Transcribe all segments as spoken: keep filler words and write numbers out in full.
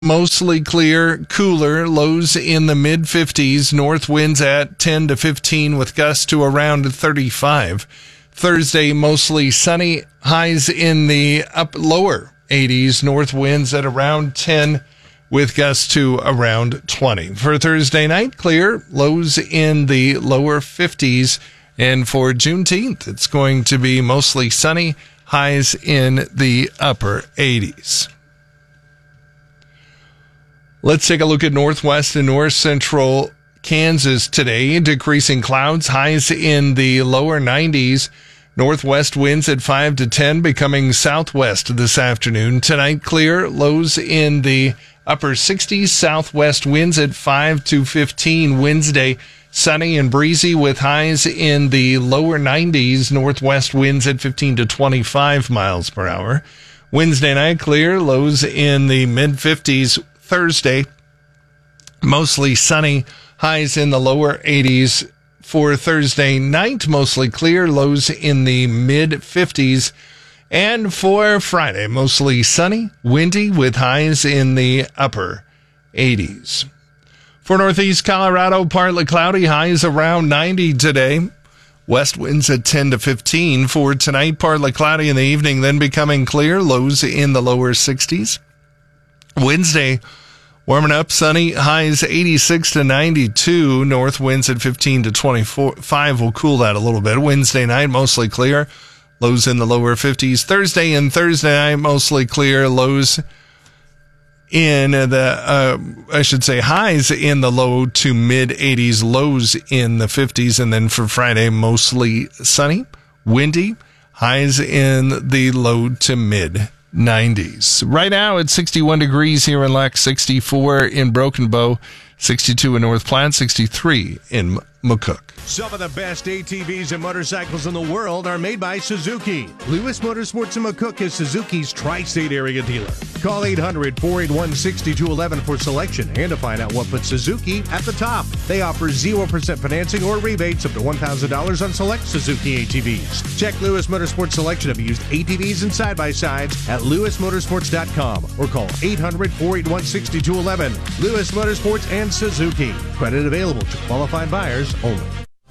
Mostly clear, cooler, lows in the mid fifties, north winds at ten to fifteen with gusts to around thirty-five. Thursday, mostly sunny, highs in the up lower eighties, north winds at around ten with gusts to around twenty. For Thursday night, clear, lows in the lower fifties. And for Juneteenth, it's going to be mostly sunny, highs in the upper eighties. Let's take a look at northwest and north central Kansas today. Decreasing clouds, highs in the lower nineties. Northwest winds at five to ten, becoming southwest this afternoon. Tonight, clear, lows in the upper sixties. Southwest winds at five to fifteen. Wednesday, sunny and breezy with highs in the lower nineties. Northwest winds at fifteen to twenty-five miles per hour. Wednesday night, clear, lows in the mid fifties. Thursday, mostly sunny, highs in the lower eighties. For Thursday night, mostly clear, lows in the mid fifties. And for Friday, mostly sunny, windy with highs in the upper eighties. For northeast Colorado, partly cloudy, highs around ninety today. West winds at ten to fifteen. For tonight, partly cloudy in the evening, then becoming clear, lows in the lower sixties. Wednesday, warming up, sunny, highs eighty-six to ninety-two. North winds at fifteen to twenty-five will cool that a little bit. Wednesday night, mostly clear, lows in the lower fifties. Thursday and Thursday night, mostly clear, lows in the, uh, I should say, highs in the low to mid eighties, lows in the fifties. And then for Friday, mostly sunny, windy, highs in the low to mid nineties. Right now it's sixty-one degrees here in Lex, sixty-four in Broken Bow, sixty-two in North Platte, sixty-three in McCook. Some of the best A T Vs and motorcycles in the world are made by Suzuki. Lewis Motorsports in McCook is Suzuki's tri-state area dealer. Call eight hundred, four eight one, six two one one for selection and to find out what puts Suzuki at the top. They offer zero percent financing or rebates up to one thousand dollars on select Suzuki A T Vs. Check Lewis Motorsports selection of used A T Vs and side-by-sides at lewis motorsports dot com or call eight hundred, four eight one, six two one one. Lewis Motorsports and Suzuki. Credit available to qualified buyers only.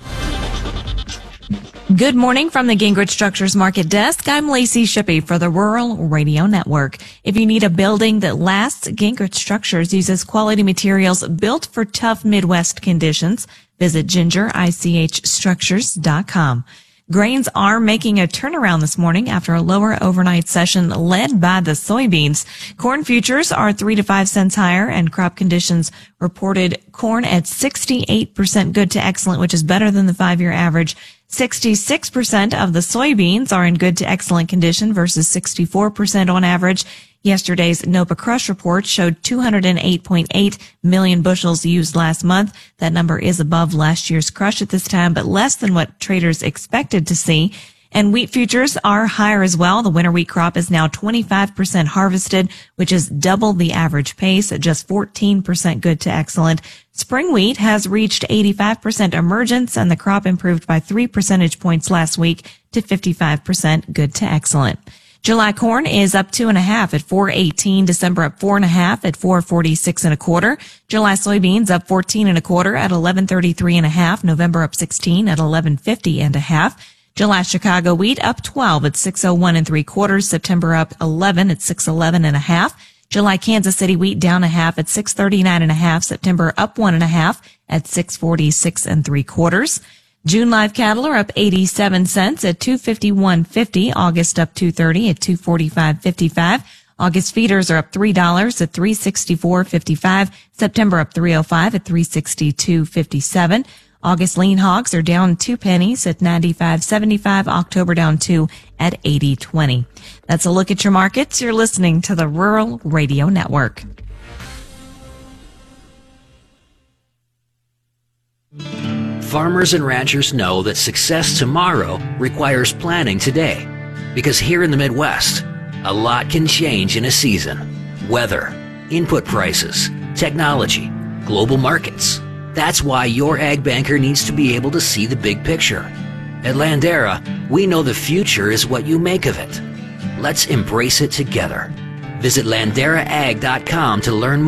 Good morning from the Gingrich Structures Market Desk. I'm Lacey Shippey for the Rural Radio Network. If you need a building that lasts, Gingrich Structures uses quality materials built for tough Midwest conditions. Visit ginger I C H structures dot com. Grains are making a turnaround this morning after a lower overnight session led by the soybeans. Corn futures are three to five cents higher, and crop conditions reported corn at sixty-eight percent good to excellent, which is better than the five-year average. sixty-six percent of the soybeans are in good to excellent condition versus sixty-four percent on average. Yesterday's NOPA crush report showed two hundred eight point eight million bushels used last month. That number is above last year's crush at this time, but less than what traders expected to see. And wheat futures are higher as well. The winter wheat crop is now twenty-five percent harvested, which is double the average pace at just fourteen percent good to excellent. Spring wheat has reached eighty-five percent emergence, and the crop improved by three percentage points last week to fifty-five percent good to excellent. July corn is up two and a half at four eighteen. December up four and a half at four forty-six and a quarter. July soybeans up fourteen and a quarter at eleven thirty-three and a half. November up sixteen at eleven fifty and a half. July Chicago wheat up twelve at six oh one and three quarters. September up eleven at six eleven and a half. July Kansas City wheat down a half at six thirty-nine and a half. September up one and a half at six forty-six and three quarters. June live cattle are up eighty-seven cents at two fifty-one fifty. August up two thirty at two forty-five fifty-five. August feeders are up three dollars at three sixty-four fifty-five. September up three oh five at three sixty-two fifty-seven. August lean hogs are down two pennies at ninety-five seventy-five. October down two at eighty twenty. That's a look at your markets. You're listening to the Rural Radio Network. Farmers and ranchers know that success tomorrow requires planning today. Because here in the Midwest, a lot can change in a season. Weather, input prices, technology, global markets. That's why your ag banker needs to be able to see the big picture. At Landera, we know the future is what you make of it. Let's embrace it together. Visit landera ag dot com to learn more.